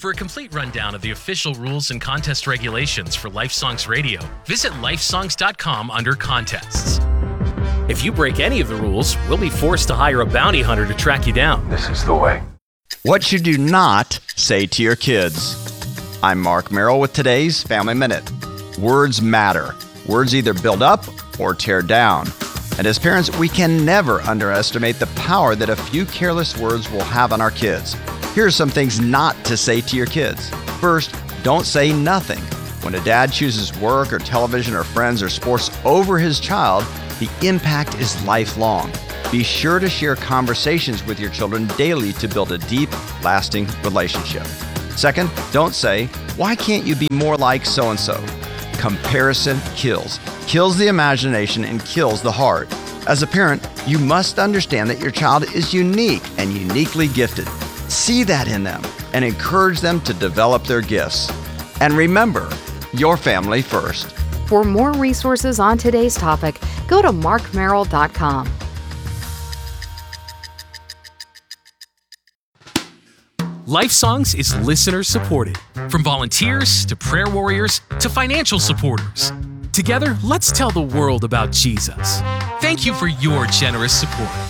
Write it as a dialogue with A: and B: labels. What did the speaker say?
A: For a complete rundown of the official rules and contest regulations for LifeSongs Radio, visit lifesongs.com under Contests. If you break any of the rules, we'll be forced to hire a bounty hunter to track you down.
B: This is the way.
C: What should you not say to your kids? I'm Mark Merrill with today's Family Minute. Words matter. Words either build up or tear down. And as parents, we can never underestimate the power that a few careless words will have on our kids. Here are some things not to say to your kids. First, don't say nothing. When a dad chooses work or television or friends or sports over his child, the impact is lifelong. Be sure to share conversations with your children daily to build a deep, lasting relationship. Second, don't say, "Why can't you be more like so-and-so?" Comparison kills the imagination and kills the heart. As a parent, you must understand that your child is unique and uniquely gifted. See that in them and encourage them to develop their gifts. And remember, your family first.
D: For more resources on today's topic, go to markmerrill.com.
A: LifeSongs is listener supported. From volunteers to prayer warriors to financial supporters. Together, let's tell the world about Jesus. Thank you for your generous support.